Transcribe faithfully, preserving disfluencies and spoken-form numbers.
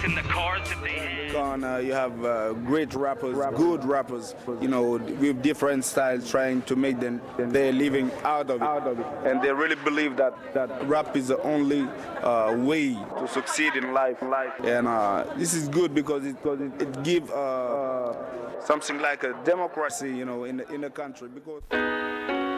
and the cars that they had. Ghana, you have uh, great rappers, good rappers, you know, with different styles, trying to make them their living out of it. And they really believe that, that rap is the only uh, way to succeed in life. And uh, this is good because it, it, it gives uh, something like a democracy, you know, in the, in the country. Because